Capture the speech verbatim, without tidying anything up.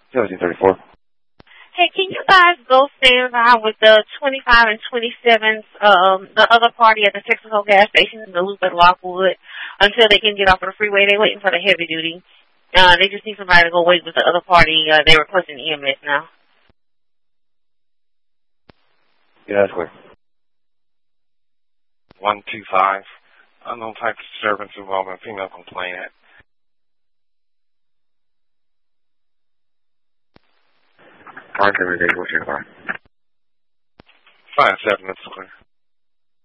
seventeen thirty-four. Hey, can you guys go stand by with the twenty-five and twenty-sevens, um, the other party at the Texaco gas station in the loop at Lockwood until they can get off of the freeway? They're waiting for the heavy duty. Uh, they just need somebody to go wait with the other party. Uh, they're requesting E M S now. Yeah, that's clear. one two five. Unknown type of disturbance involving female complainant. Parker, what's your car? Five seven, that's clear.